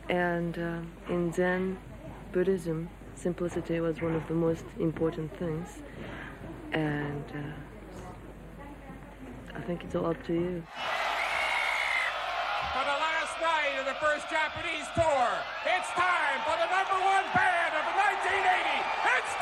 And in Zen Buddhism, simplicity was one of the most important things. And I think it's all up to you. For the last night of the first Japanese tour, it's time for the #1 band of the 1980. It's